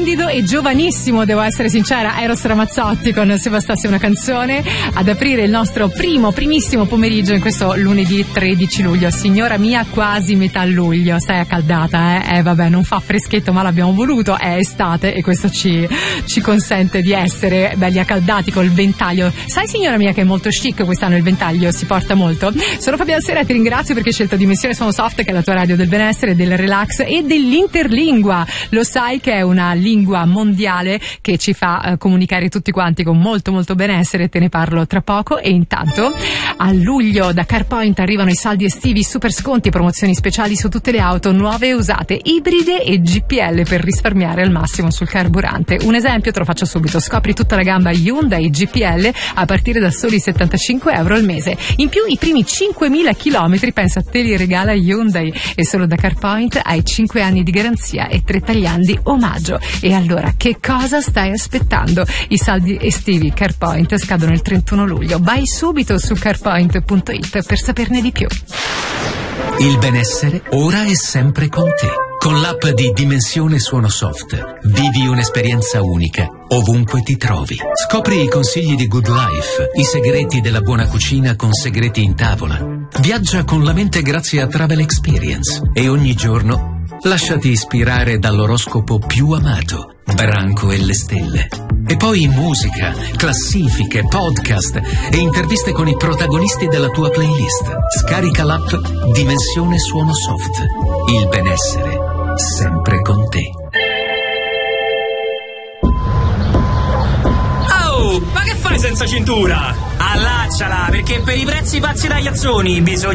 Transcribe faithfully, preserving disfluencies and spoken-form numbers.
splendido e giovanissimo, devo essere sincera, Eros Ramazzotti con Se bastasse una canzone ad aprire il nostro primo, primissimo pomeriggio in questo lunedì tredici luglio. Signora mia, quasi metà luglio, stai accaldata, eh? Eh vabbè, non fa freschetto ma l'abbiamo voluto, è estate e questo ci, ci consente di essere belli accaldati col ventaglio. Sai signora mia che è molto chic quest'anno il ventaglio, si porta molto. Sono Fabiana Sera, ti ringrazio perché hai scelto Dimensione Suono Soft, che è la tua radio del benessere, del relax e dell'interlingua. Lo sai che è una lingua mondiale che ci fa eh, comunicare tutti quanti con molto molto benessere, te ne parlo tra poco. E intanto a luglio da CarPoint arrivano i saldi estivi, super sconti, promozioni speciali su tutte le auto nuove e usate, ibride e G P L per risparmiare al massimo sul carburante. Un esempio te lo faccio subito: scopri tutta la gamma Hyundai G P L a partire da soli settantacinque euro al mese. In più i primi cinquemila chilometri, pensa, te li regala Hyundai, e solo da CarPoint hai cinque anni di garanzia e tre tagliandi omaggio. E allora che cosa stai aspettando? I saldi estivi CarPoint scadono il trentuno luglio. Vai subito su carpoint punto it per saperne di più. Il benessere ora è sempre con te. Con l'app di Dimensione Suono Soft vivi un'esperienza unica ovunque ti trovi. Scopri i consigli di Good Life, i segreti della buona cucina con segreti in tavola. Viaggia con la mente grazie a Travel Experience e ogni giorno lasciati ispirare dall'oroscopo più amato, Branco e le stelle. E poi musica, classifiche, podcast e interviste con i protagonisti della tua playlist. Scarica l'app Dimensione Suono Soft. Il benessere sempre con te. Oh, ma che fai senza cintura? Allacciala, perché per i prezzi pazzi tagliazzoni bisogna